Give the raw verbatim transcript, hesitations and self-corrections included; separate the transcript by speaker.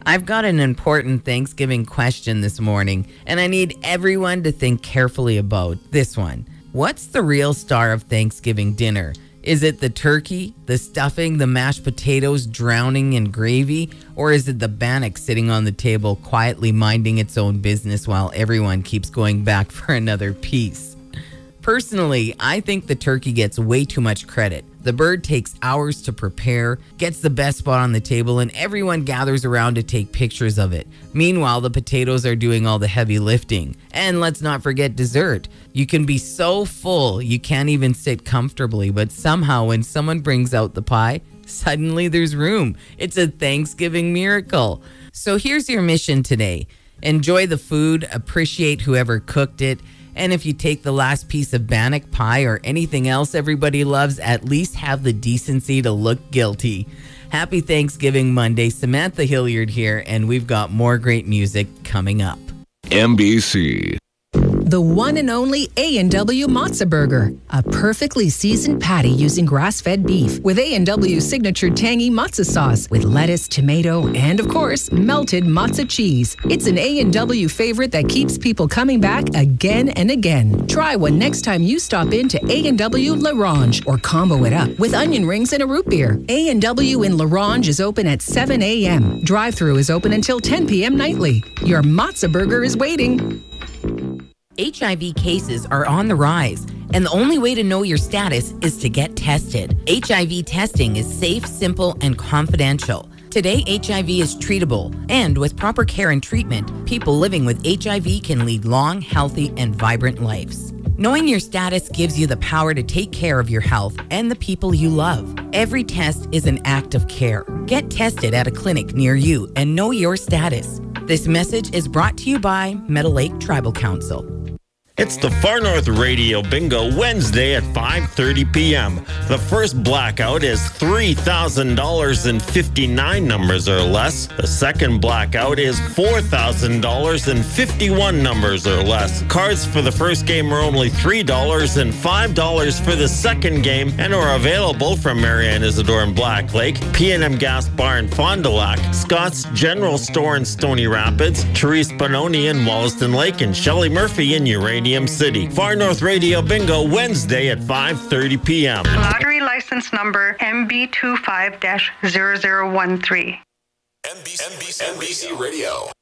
Speaker 1: I've got an important Thanksgiving question this morning, and I need everyone to think carefully about this one. What's the real star of Thanksgiving dinner? Is it the turkey, the stuffing, the mashed potatoes drowning in gravy, or is it the bannock sitting on the table quietly minding its own business while everyone keeps going back for another piece? Personally, I think the turkey gets way too much credit. The bird takes hours to prepare, gets the best spot on the table, and everyone gathers around to take pictures of it. Meanwhile, the potatoes are doing all the heavy lifting. And let's not forget dessert. You can be so full you can't even sit comfortably, but somehow when someone brings out the pie, suddenly there's room. It's a Thanksgiving miracle. So here's your mission today. Enjoy the food, appreciate whoever cooked it, and if you take the last piece of bannock pie or anything else everybody loves, at least have the decency to look guilty. Happy Thanksgiving Monday. Samantha Hilliard here, and we've got more great music coming up.
Speaker 2: N B C.
Speaker 3: The one and only A and W Matzo Burger, a perfectly seasoned patty using grass-fed beef with A and W's signature tangy matzo sauce with lettuce, tomato, and of course, melted matzo cheese. It's an A and W favorite that keeps people coming back again and again. Try one next time you stop into A and W L'Orange or combo it up with onion rings and a root beer. A and W in L'Orange is open at seven a.m. Drive-thru is open until ten p.m. nightly. Your Matzo Burger is waiting.
Speaker 1: H I V cases are on the rise, and the only way to know your status is to get tested. H I V testing is safe, simple, and confidential. Today, H I V is treatable, and with proper care and treatment, people living with H I V can lead long, healthy, and vibrant lives. Knowing your status gives you the power to take care of your health and the people you love. Every test is an act of care. Get tested at a clinic near you and know your status. This message is brought to you by Meadow Lake Tribal Council.
Speaker 4: It's the Far North Radio Bingo Wednesday at five thirty p.m. The first blackout is three thousand dollars and fifty-nine numbers or less. The second blackout is four thousand dollars and fifty-one numbers or less. Cards for the first game are only three dollars and five dollars for the second game and are available from Marianne Isidore in Black Lake, P and M Gas Bar in Fond du Lac, Scott's General Store in Stony Rapids, Therese Panoni in Wollaston Lake, and Shelley Murphy in Uranium City. Far North Radio Bingo Wednesday at five thirty p.m.
Speaker 5: Lottery license number M B two five dash zero zero one three.
Speaker 2: N B C, N B C, N B C Radio.